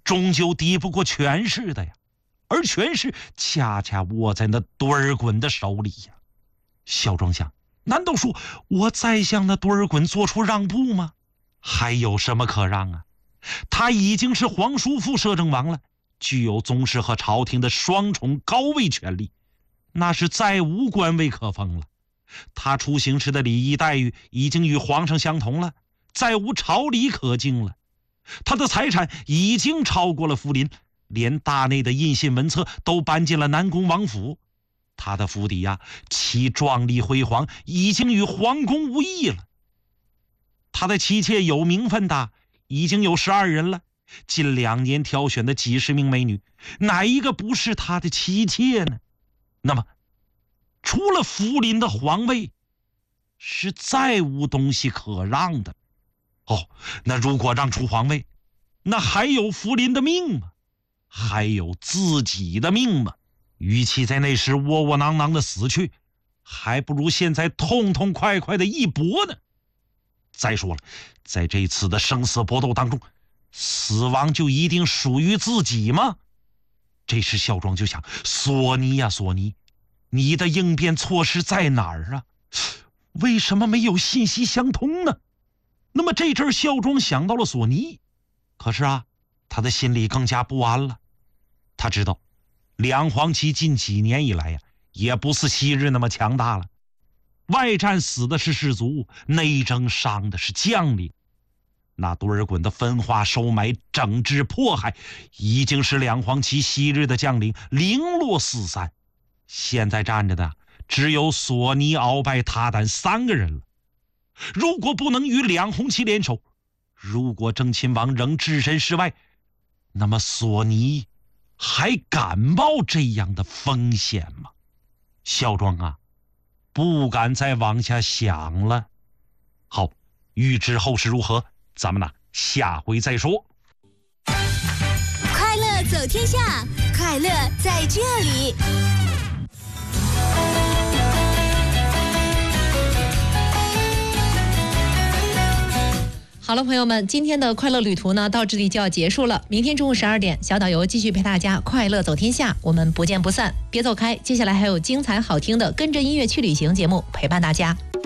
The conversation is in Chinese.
终究抵不过权势的呀，而权势恰恰握在那多尔衮的手里呀。孝庄想，难道说我再向那多尔衮做出让步吗？还有什么可让啊？他已经是皇叔父摄政王了，具有宗室和朝廷的双重高位权力，那是再无官位可封了。他出行时的礼仪待遇已经与皇上相同了，再无朝礼可敬了。他的财产已经超过了福临，连大内的印信文册都搬进了南宫王府。他的府邸呀，其壮丽辉煌已经与皇宫无异了。他的妻妾有名分的已经有12人了，近2年挑选的几十名美女，哪一个不是他的妻妾呢？那么除了福临的皇位，是再无东西可让的。那如果让出皇位，那还有福临的命吗？还有自己的命吗？与其在那时窝窝囊囊的死去，还不如现在痛痛快快的一搏呢。再说了，在这次的生死搏斗当中，死亡就一定属于自己吗？这时孝庄就想，索尼呀索尼，你的应变措施在哪儿啊？为什么没有信息相通呢？那么这阵孝庄想到了索尼，可是他的心里更加不安了。他知道两黄旗近几年以来呀，也不似昔日那么强大了。外战死的是士卒，内征伤的是将领。那多尔衮的分化收买、整治迫害，已经使两黄旗昔日的将领零落四散。现在站着的只有索尼、鳌拜、塔胆3个人了。如果不能与两红旗联手，如果郑亲王仍置身事外，那么索尼还敢冒这样的风险吗？孝庄不敢再往下想了。好，预知后事如何，咱们下回再说。 快乐走天下，快乐在这里。 好了，朋友们，今天的快乐旅途呢，到这里就要结束了。明天中午12点，小导游继续陪大家快乐走天下，我们不见不散。别走开，接下来还有精彩好听的跟着音乐去旅行节目陪伴大家。